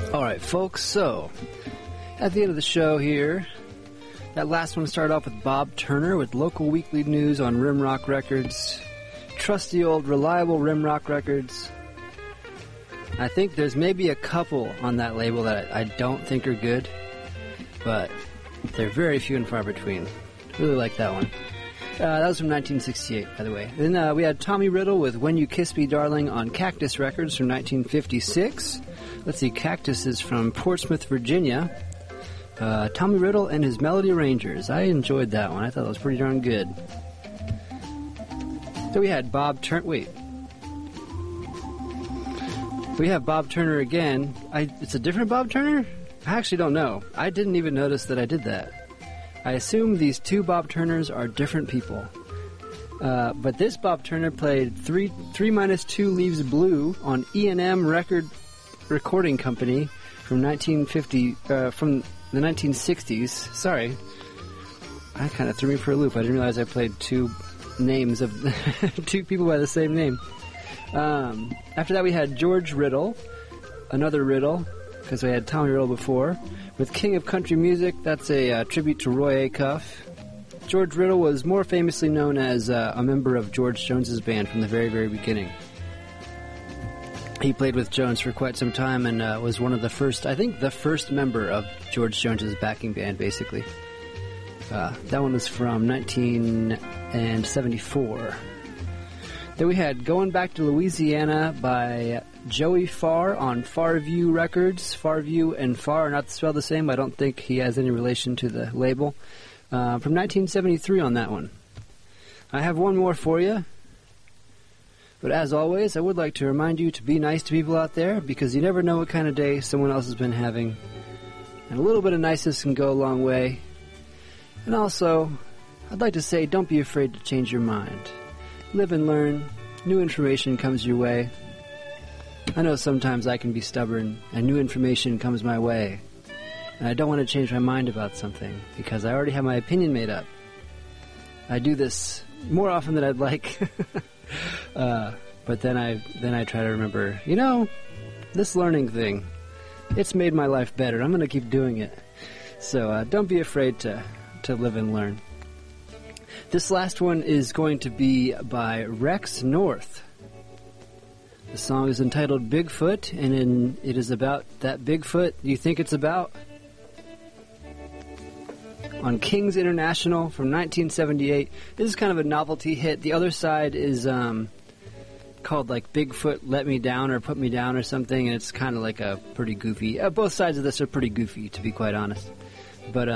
Alright, folks, so at the end of the show here, that last one started off with Bob Turner with local weekly news on Rimrock Records. Trusty old reliable Rimrock Records. I think there's maybe a couple on that label that I don't think are good, but they're very few and far between. Really like that one. That was from 1968, by the way. Then we had Tommy Riddle with When You Kiss Me Darling on Cactus Records from 1956. Let's see, Cactus is from Portsmouth, Virginia. Tommy Riddle and his Melody Rangers. I enjoyed that one. I thought it was pretty darn good. Then we had Bob Turner. Wait. We have Bob Turner again. It's a different Bob Turner? I actually don't know. I didn't even notice that I did that. I assume these two Bob Turners are different people. But this Bob Turner played 3 minus 2 Leaves Blue on E&M Recording Company from 1950, from the 1960s. Sorry. I kind of threw me for a loop. I didn't realize I played two names of two people by the same name. After that we had George Riddle, another Riddle, because we had Tommy Riddle before, with King of Country Music. That's a tribute to Roy Acuff. George Riddle was more famously known as a member of George Jones's band from the very, very beginning. He played with Jones for quite some time and was one of the first, I think the first member of George Jones's backing band, basically. That one was from 1974. Then we had Going Back to Louisiana by Joey Farr on Farview Records. Farview and Farr are not spelled the same. I don't think he has any relation to the label. From 1973 on that one. I have one more for you. But as always, I would like to remind you to be nice to people out there, because you never know what kind of day someone else has been having. And a little bit of niceness can go a long way. And also, I'd like to say, don't be afraid to change your mind. Live and learn. New information comes your way. I know sometimes I can be stubborn, and new information comes my way. And I don't want to change my mind about something, because I already have my opinion made up. I do this more often than I'd like. But then I try to remember, this learning thing, it's made my life better. I'm going to keep doing it. So don't be afraid to live and learn. This last one is going to be by Rex North. The song is entitled Bigfoot, and it is about that Bigfoot you think it's about. On Kings International from 1978. This is kind of a novelty hit. The other side is called like Bigfoot Let Me Down or Put Me Down or something, and it's kind of like a pretty goofy. Both sides of this are pretty goofy, to be quite honest. But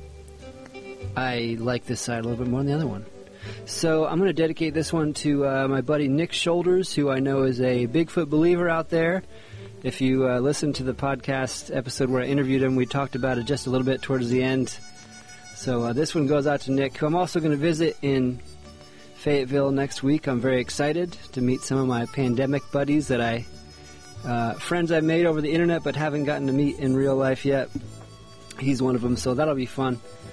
I like this side a little bit more than the other one. So I'm going to dedicate this one to my buddy Nick Shoulders, who I know is a Bigfoot believer out there. If you listen to the podcast episode where I interviewed him, we talked about it just a little bit towards the end. So this one goes out to Nick, who I'm also going to visit in Fayetteville next week. I'm very excited to meet some of my pandemic buddies that friends I made over the internet but haven't gotten to meet in real life yet. He's one of them, so that'll be fun.